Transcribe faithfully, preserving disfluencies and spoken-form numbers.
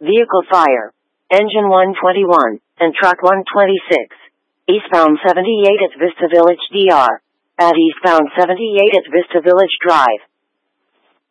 Vehicle fire. Engine one twenty-one, and truck one twenty-six. Eastbound seventy-eight at Vista Village D R. At eastbound seventy-eight at Vista Village Drive.